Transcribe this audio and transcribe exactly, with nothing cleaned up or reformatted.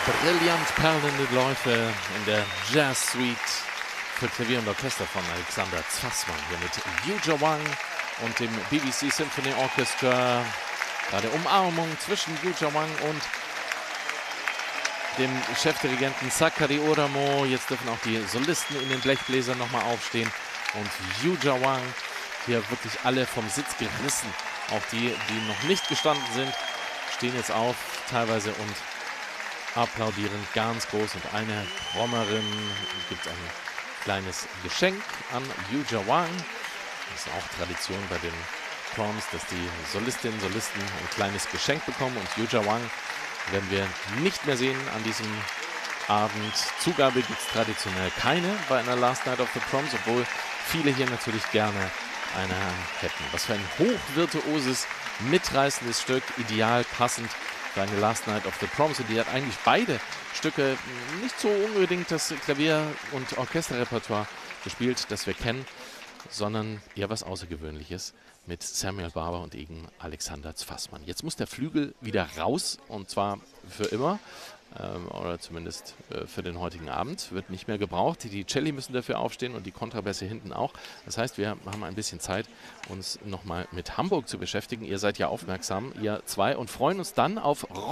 Brillant perlende Läufe in der Jazz Suite für Klavier und Orchester von Alexander Zwaßmann hier mit Yuja Wang und dem B B C Symphony Orchestra. Gerade Umarmung zwischen Yuja Wang und dem Chefdirigenten Sakari Oramo. Jetzt dürfen auch die Solisten in den Blechbläsern nochmal aufstehen. Und Yuja Wang hier wirklich alle vom Sitz gerissen. Auch die, die noch nicht gestanden sind, stehen jetzt auf teilweise und applaudieren ganz groß. Und eine Trommerin gibt ein kleines Geschenk an Yuja Wang. Das ist auch Tradition bei den Proms, dass die Solistinnen und Solisten ein kleines Geschenk bekommen. Und Yuja Wang werden wir nicht mehr sehen an diesem Abend. Zugabe gibt es traditionell keine bei einer Last Night of the Proms, obwohl viele hier natürlich gerne eine hätten. Was für ein hochvirtuoses, mitreißendes Stück, ideal passend für eine Last Night of the Proms. Und die hat eigentlich beide Stücke nicht so unbedingt das Klavier- und Orchesterrepertoire gespielt, das wir kennen, sondern eher was Außergewöhnliches mit Samuel Barber und eben Alexander Zwaßmann. Jetzt muss der Flügel wieder raus, und zwar für immer, ähm, oder zumindest äh, für den heutigen Abend. Wird nicht mehr gebraucht. Die Celli müssen dafür aufstehen und die Kontrabässe hinten auch. Das heißt, wir haben ein bisschen Zeit, uns nochmal mit Hamburg zu beschäftigen. Ihr seid ja aufmerksam, ihr zwei, und freuen uns dann auf